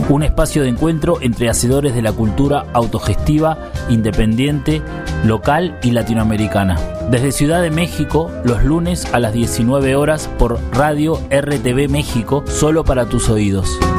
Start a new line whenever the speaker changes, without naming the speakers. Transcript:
Un espacio de encuentro entre hacedores de la cultura autogestiva, independiente, local y latinoamericana. Desde Ciudad de México, los lunes a las 19 horas por Radio RTV México, solo para tus oídos.